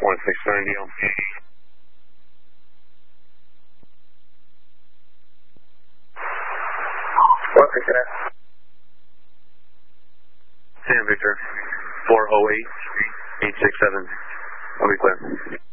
1690 on P. What is that? Sam Victor, 408-867. I'll be clear.